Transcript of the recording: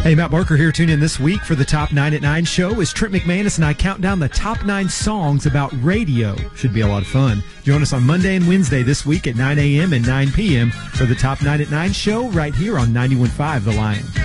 Hey, Matt Barker here. Tune in this week for the Top 9 at 9 show as Trent McManus and I count down the top 9 songs about radio. Should be a lot of fun. Join us on Monday and Wednesday this week at 9 a.m. and 9 p.m. for the Top 9 at 9 show right here on 91.5 The Lion.